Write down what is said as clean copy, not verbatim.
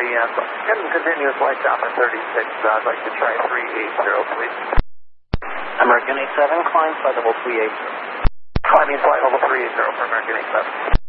Continuous flight Chopper 36, I'd like to try 380, please. American 87, climb flight level 380. Climbing flight level 380 for American 87.